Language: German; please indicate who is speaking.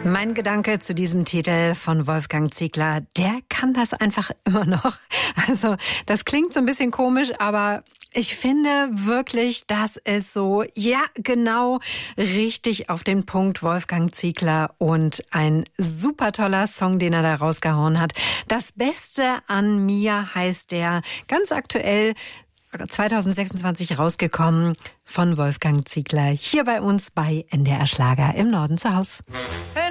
Speaker 1: Mein Gedanke zu diesem Titel von Wolfgang Ziegler, der kann das einfach immer noch. Also das klingt so ein bisschen komisch, aber ich finde wirklich, das ist so, ja genau, richtig auf den Punkt Wolfgang Ziegler und ein super toller Song, den er da rausgehauen hat. Das Beste an mir heißt der, ganz aktuell 2026 rausgekommen von Wolfgang Ziegler, hier bei uns bei NDR Schlager im Norden zu Haus.